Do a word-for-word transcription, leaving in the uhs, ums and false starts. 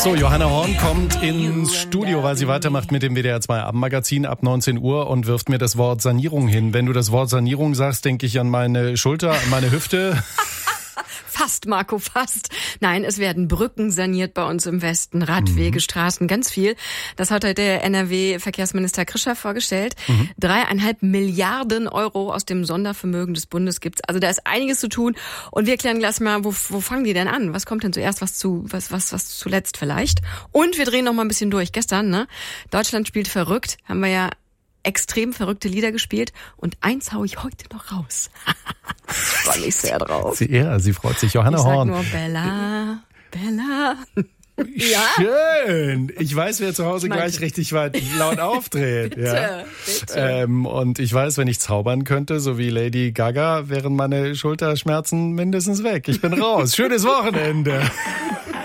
So, Johanna Horn kommt ins Studio, weil sie weitermacht mit dem W D R zwei Abendmagazin ab neunzehn Uhr und wirft mir das Wort Sanierung hin. Wenn du das Wort Sanierung sagst, denke ich an meine Schulter, an meine Hüfte. Fast, Marco, fast. Nein, es werden Brücken saniert bei uns im Westen, Radwege, mhm. Straßen, ganz viel. Das hat heute der N R W-Verkehrsminister Krischer vorgestellt. Mhm. Dreieinhalb Milliarden Euro aus dem Sondervermögen des Bundes gibt's. Also da ist einiges zu tun. Und wir klären gleich mal, wo, wo fangen die denn an? Was kommt denn zuerst, was zu, was, was, was zuletzt vielleicht? Und wir drehen noch mal ein bisschen durch. Gestern, ne? Deutschland spielt verrückt. Haben wir ja extrem verrückte Lieder gespielt. Und eins hau ich heute noch raus. Ich freue mich sehr drauf. Sie, ja, sie freut sich. Johanna ich Horn. Ich sag nur Bella, Bella. Ja? Schön. Ich weiß, wer zu Hause gleich richtig weit laut aufdreht. Bitte, ja. bitte. Ähm, und ich weiß, wenn ich zaubern könnte, so wie Lady Gaga, wären meine Schulterschmerzen mindestens weg. Ich bin raus. Schönes Wochenende.